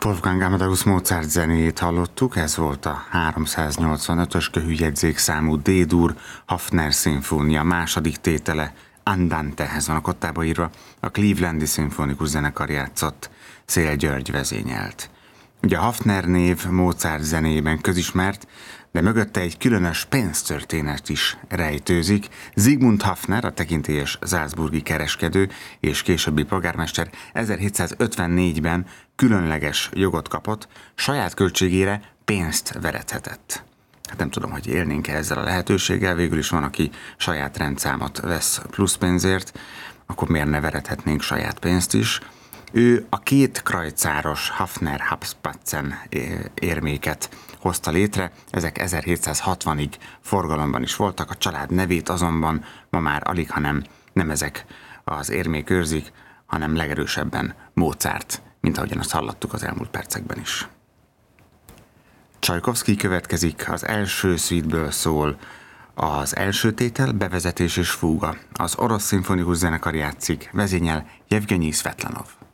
Wolfgang Amadeus Mozart zenéjét hallottuk, ez volt a 385-ös köhűjegyzék számú D-dur Haffner szimfónia második tétele, Andante, ez van a kottába írva, a Clevelandi Szimfonikus Zenekar játszott, Szél György vezényelt. Ugye a Haffner név Mozart zenéjében közismert, de mögötte egy különös pénztörténet is rejtőzik. Zsigmund Haffner, a tekintélyes salzburgi kereskedő és későbbi polgármester 1754-ben különleges jogot kapott, saját költségére pénzt verethetett. Hát nem tudom, hogy élnénk-e ezzel a lehetőséggel, végül is van, aki saját rendszámot vesz plusz pénzért, akkor miért ne verethetnénk saját pénzt is. Ő a két krajcáros Haffner Habspatzen érméket hozta létre, ezek 1760-ig forgalomban is voltak, a család nevét azonban ma már alig, hanem nem ezek az érmék őrzik, hanem legerősebben Mozart, mint ahogyan azt hallottuk az elmúlt percekben is. Csajkovszky következik, az első szvítből szól az első tétel, bevezetés és fúga. Az Orosz Szimfonikus Zenekar játszik, vezényel Jevgenyi Szvetlanov.